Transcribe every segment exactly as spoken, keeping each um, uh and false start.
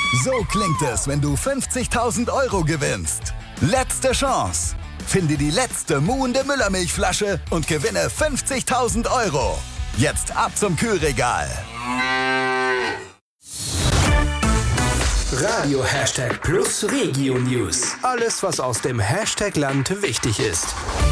So klingt es, wenn du fünfzigtausend Euro gewinnst. Letzte Chance. Finde die letzte muhende Müllermilchflasche und gewinne fünfzigtausend Euro. Jetzt ab zum Kühlregal. Radio Hashtag Plus Regio News. Alles, was aus dem Hashtag-Land wichtig ist.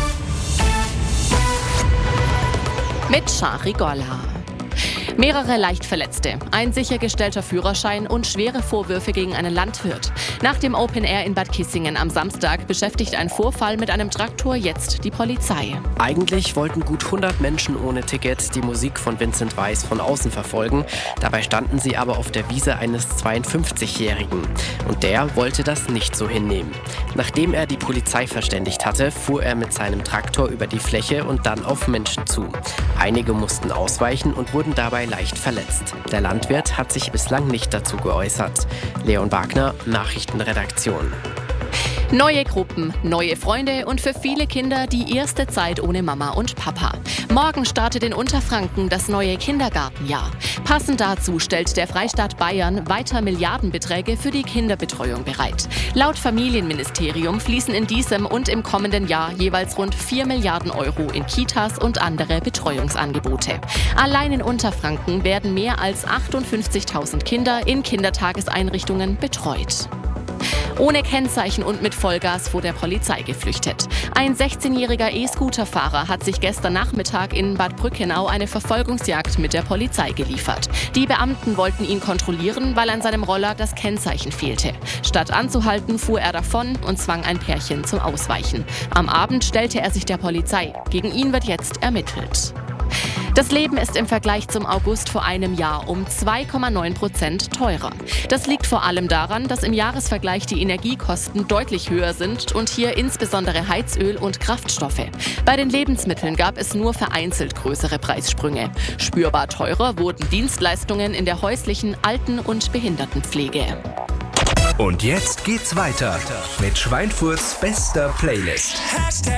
Mit Shari Golla. Mehrere Leichtverletzte, ein sichergestellter Führerschein und schwere Vorwürfe gegen einen Landwirt. Nach dem Open Air in Bad Kissingen am Samstag beschäftigt ein Vorfall mit einem Traktor jetzt die Polizei. Eigentlich wollten gut hundert Menschen ohne Ticket die Musik von Vincent Weiss von außen verfolgen. Dabei standen sie aber auf der Wiese eines zweiundfünfzigjährigen. Und der wollte das nicht so hinnehmen. Nachdem er die Polizei verständigt hatte, fuhr er mit seinem Traktor über die Fläche und dann auf Menschen zu. Einige mussten ausweichen und wurden dabei leicht verletzt. Der Landwirt hat sich bislang nicht dazu geäußert. Leon Wagner, Nachrichtenredaktion. Neue Gruppen, neue Freunde und für viele Kinder die erste Zeit ohne Mama und Papa. Morgen startet in Unterfranken das neue Kindergartenjahr. Passend dazu stellt der Freistaat Bayern weiter Milliardenbeträge für die Kinderbetreuung bereit. Laut Familienministerium fließen in diesem und im kommenden Jahr jeweils rund vier Milliarden Euro in Kitas und andere Betreuungsangebote. Allein in Unterfranken werden mehr als achtundfünfzigtausend Kinder in Kindertageseinrichtungen betreut. Ohne Kennzeichen und mit Vollgas vor der Polizei geflüchtet. Ein sechzehnjähriger E-Scooter-Fahrer hat sich gestern Nachmittag in Bad Brückenau eine Verfolgungsjagd mit der Polizei geliefert. Die Beamten wollten ihn kontrollieren, weil an seinem Roller das Kennzeichen fehlte. Statt anzuhalten, fuhr er davon und zwang ein Pärchen zum Ausweichen. Am Abend stellte er sich der Polizei. Gegen ihn wird jetzt ermittelt. Das Leben ist im Vergleich zum August vor einem Jahr um zwei Komma neun Prozent teurer. Das liegt vor allem daran, dass im Jahresvergleich die Energiekosten deutlich höher sind und hier insbesondere Heizöl und Kraftstoffe. Bei den Lebensmitteln gab es nur vereinzelt größere Preissprünge. Spürbar teurer wurden Dienstleistungen in der häuslichen Alten- und Behindertenpflege. Und jetzt geht's weiter mit Schweinfurts bester Playlist.